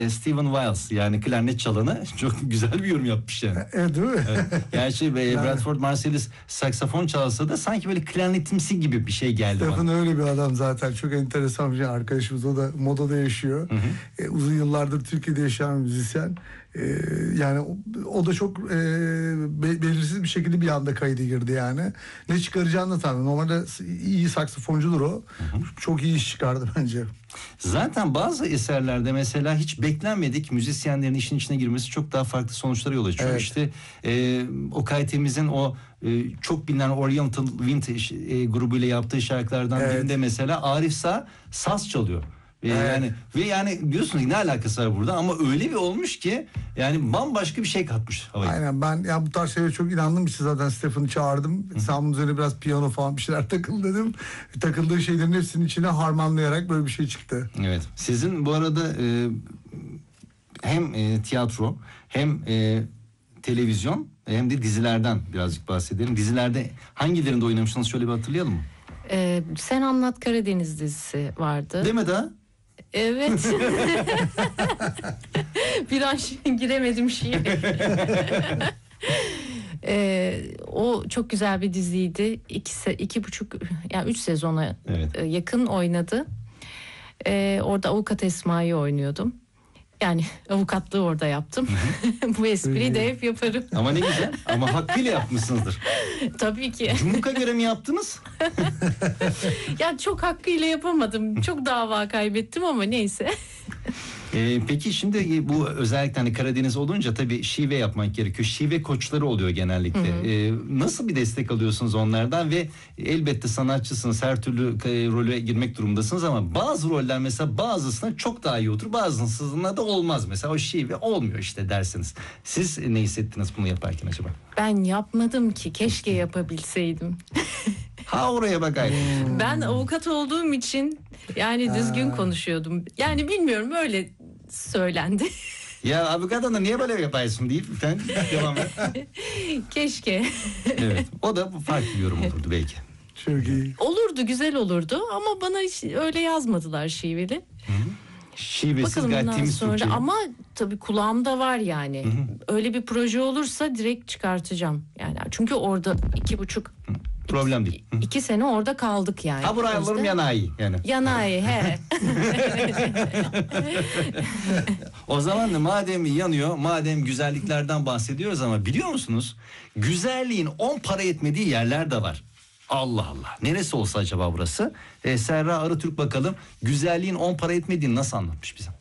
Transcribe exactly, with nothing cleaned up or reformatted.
Steven Wiles, yani klarnet çalanı, çok güzel bir yorum yapmış yani. Evet, değil mi? Evet. Gerçi Bradford Marsalis saksafon çalsa da sanki böyle klarnetimsi gibi bir şey geldi Stefan bana. öyle bir adam zaten. Çok enteresan bir şey. Arkadaşımız, o da modada yaşıyor. Hı hı. E, uzun yıllardır Türkiye'de yaşayan bir müzisyen. E, yani o, o da çok e, be, belirsiz bir şekilde bir anda kayda girdi yani. Ne çıkaracağını da tabii. Normalde iyi saksafoncudur o. Hı hı. Çok iyi iş çıkardı bence. Zaten bazı eserlerde mesela hiç beklenmedik müzisyenlerin işin içine girmesi çok daha farklı sonuçlara yol açıyor. Evet. İşte e, Okay Temiz'in o e, çok bilinen Oriental Wind e, grubuyla yaptığı şarkılardan Evet. birinde mesela Arif Sağ saz çalıyor. Ve Evet. yani ve yani biliyorsunuz ne alakası var burada, ama öyle bir olmuş ki yani bambaşka bir şey katmış havaya. Aynen, ben ya bu tarz şeylere çok inandım işte, zaten Stefan'ı çağırdım. Sen bunun üzerine biraz piyano falan bir şeyler takıl dedim. Takıldığı şeylerin hepsinin içine harmanlayarak böyle bir şey çıktı. Evet. Sizin bu arada e, hem e, tiyatro hem e, televizyon hem de dizilerden birazcık bahsedelim. Dizilerde hangilerinde oynamışsınız, şöyle bir hatırlayalım mı? Ee, Sen Anlat Karadeniz dizisi vardı. Değil mi daha? Evet. Bir an şi- giremedim şiire. Ee, o çok güzel bir diziydi. İki, se- iki buçuk, yani üç sezona Evet. e, yakın oynadı. Ee, orada avukat Esma'yı oynuyordum. Yani avukatlığı orada yaptım. Bu espriyi de hep yaparım. Ama ne güzel. Ama hakkıyla yapmışsınızdır. Tabii ki. Cumhur'a göre mi yaptınız? Ya çok hakkıyla yapamadım. Çok dava kaybettim ama neyse. Ee, peki şimdi bu özellikle hani Karadeniz olunca tabii şive yapmak gerekiyor. Şive koçları oluyor genellikle. Hı hı. Ee, nasıl bir destek alıyorsunuz onlardan ve elbette sanatçısınız, her türlü e, role girmek durumundasınız, ama bazı roller mesela bazısına çok daha iyi oturur, bazısına da olmaz, mesela o şive olmuyor işte dersiniz. Siz ne hissettiniz bunu yaparken acaba? Ben yapmadım ki, keşke yapabilseydim. Ha, oraya bakayım. Ben avukat olduğum için yani düzgün Ha. konuşuyordum. Yani bilmiyorum, öyle söylendi. Ya avukat hanım niye böyle yapıyorsun deyip sen devam et. Keşke. Evet, o da farklı bir yorum olurdu belki. Çok iyi. Olurdu, güzel olurdu ama bana hiç öyle yazmadılar şiveli. Şivesiz Bakalım gayet bundan temiz sonra, Türkçe. ama tabii kulağımda var yani. Öyle bir proje olursa direkt çıkartacağım. Yani çünkü orada iki buçuk Problem değil. Hı. iki sene orada kaldık yani. Ha, buraya alırım yanağı yani. Yanağı he. O zaman da madem yanıyor, madem güzelliklerden bahsediyoruz, ama biliyor musunuz? Güzelliğin on para etmediği yerler de var. Allah Allah. Neresi olsa acaba burası? Ee, Serra Arıtürk bakalım güzelliğin on para etmediğini nasıl anlatmış bize?